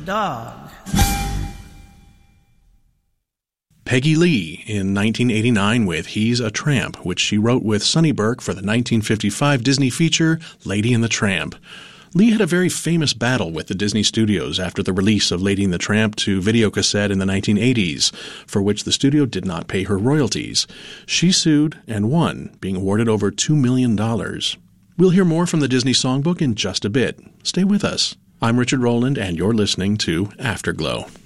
dog. Peggy Lee in 1989 with He's a Tramp, which she wrote with Sonny Burke for the 1955 Disney feature Lady and the Tramp. Lee had a very famous battle with the Disney Studios after the release of Lady and the Tramp to videocassette in the 1980s, for which the studio did not pay her royalties. She sued and won, being awarded over $2 million. We'll hear more from the Disney Songbook in just a bit. Stay with us. I'm Richard Rowland, and you're listening to Afterglow.